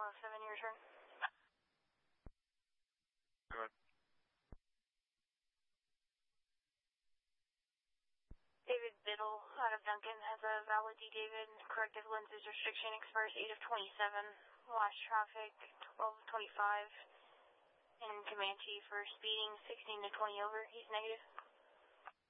7, your turn. Go ahead. David Biddle out of Duncan has a valid D. David. Corrective lenses restriction expires 8 of 27. Watch traffic 12 of 25. And Comanche for speeding 16 to 20 over. He's negative.